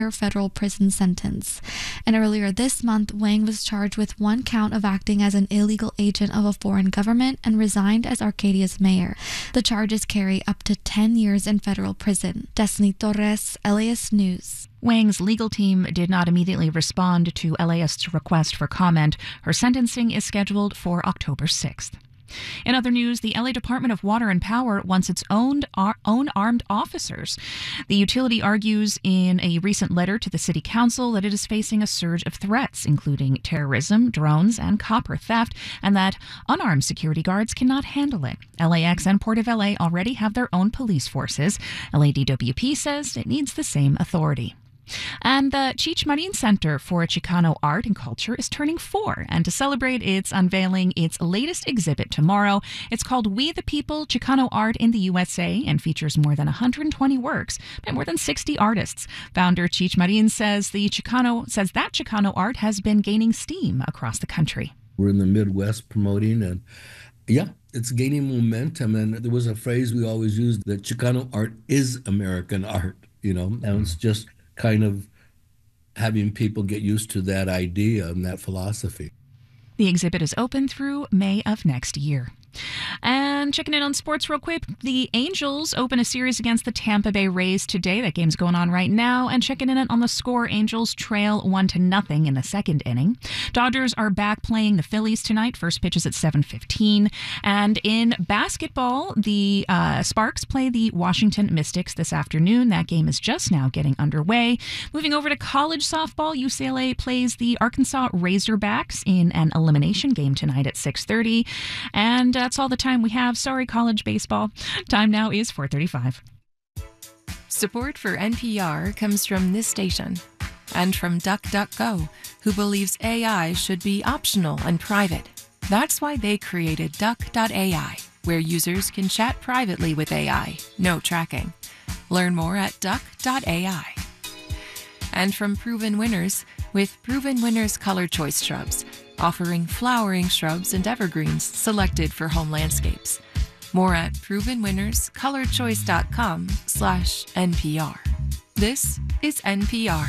federal prison sentence. And earlier this month, Wang was charged with one count of acting as an illegal agent of a foreign government and resigned as Arcadia's mayor. The charges carry up to 10 years in federal prison. Destiny Torres, LAist News. Wang's legal team did not immediately respond to LAist's request for comment. Her sentencing is scheduled for October 6th. In other news, the LA Department of Water and Power wants its own armed officers. The utility argues in a recent letter to the city council that it is facing a surge of threats, including terrorism, drones, and copper theft, and that unarmed security guards cannot handle it. LAX and Port of LA already have their own police forces. LADWP says it needs the same authority. And the Cheech Marin Center for Chicano Art and Culture is turning 4, and to celebrate, it's unveiling its latest exhibit tomorrow. It's called We the People, Chicano Art in the USA, and features more than 120 works by more than 60 artists. Founder Cheech Marin says that Chicano art has been gaining steam across the country. We're in the Midwest promoting, and it's gaining momentum. And there was a phrase we always used that Chicano art is American art, and it's just kind of having people get used to that idea and that philosophy. The exhibit is open through May of next year. And checking in on sports real quick, the Angels open a series against the Tampa Bay Rays today. That game's going on right now. And checking in on the score, Angels trail 1-0 in the second inning. Dodgers are back playing the Phillies tonight. First pitch is at 7:15. And in basketball, the Sparks play the Washington Mystics this afternoon. That game is just now getting underway. Moving over to college softball, UCLA plays the Arkansas Razorbacks in an elimination game tonight at 6:30. And that's all the time we have. Sorry, college baseball. Time now is 4:35. Support for NPR comes from this station and from DuckDuckGo, who believes AI should be optional and private. That's why they created Duck.ai, where users can chat privately with AI, no tracking. Learn more at Duck.ai. And from Proven Winners, with Proven Winners Color Choice Shrubs, offering flowering shrubs and evergreens selected for home landscapes. More at provenwinnerscolorchoice.com/NPR. This is NPR.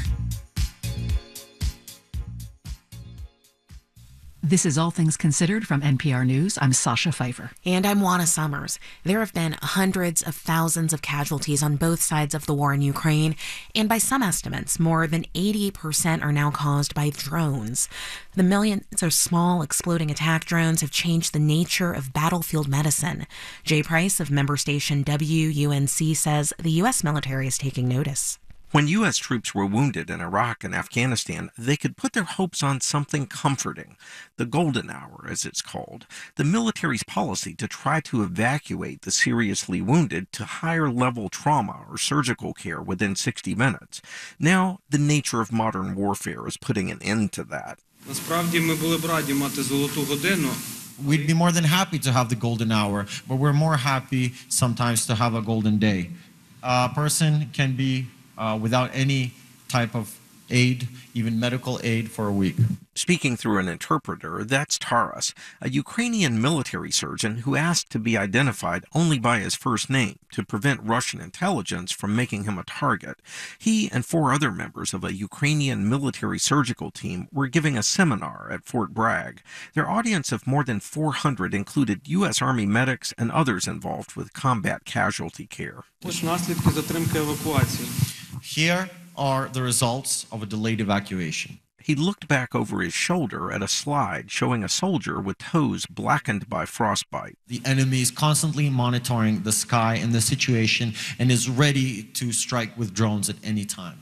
This is All Things Considered from NPR News. I'm Sasha Pfeiffer. And I'm Juana Summers. There have been hundreds of thousands of casualties on both sides of the war in Ukraine, and by some estimates, more than 80% are now caused by drones. The millions of small exploding attack drones have changed the nature of battlefield medicine. Jay Price of member station WUNC says the U.S. military is taking notice. When U.S. troops were wounded in Iraq and Afghanistan, they could put their hopes on something comforting, the golden hour, as it's called, the military's policy to try to evacuate the seriously wounded to higher-level trauma or surgical care within 60 minutes. Now, the nature of modern warfare is putting an end to that. We'd be more than happy to have the golden hour, but we're more happy sometimes to have a golden day. A person can be without any type of aid, even medical aid, for a week. Speaking through an interpreter, that's Taras, a Ukrainian military surgeon who asked to be identified only by his first name to prevent Russian intelligence from making him a target. He and 4 other members of a Ukrainian military surgical team were giving a seminar at Fort Bragg. Their audience of more than 400 included U.S. Army medics and others involved with combat casualty care. Here are the results of a delayed evacuation. He looked back over his shoulder at a slide showing a soldier with toes blackened by frostbite. The enemy is constantly monitoring the sky and the situation and is ready to strike with drones at any time.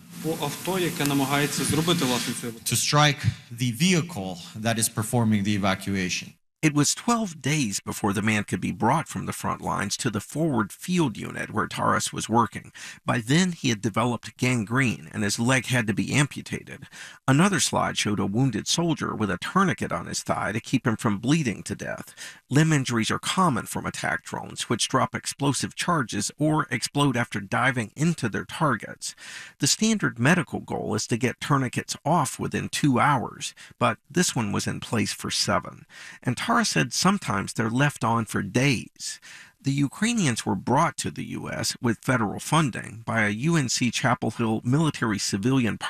To strike the vehicle that is performing the evacuation. It was 12 days before the man could be brought from the front lines to the forward field unit where Taras was working. By then, he had developed gangrene and his leg had to be amputated. Another slide showed a wounded soldier with a tourniquet on his thigh to keep him from bleeding to death. Limb injuries are common from attack drones, which drop explosive charges or explode after diving into their targets. The standard medical goal is to get tourniquets off within 2 hours, but this one was in place for 7. And Taras said sometimes they're left on for days. The Ukrainians were brought to the U.S. with federal funding by a UNC Chapel Hill military civilian